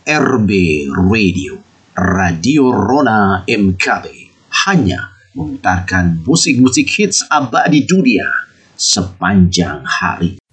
RB Radio, Radio Rona MKB, hanya memutarkan musik-musik hits abadi dunia sepanjang hari.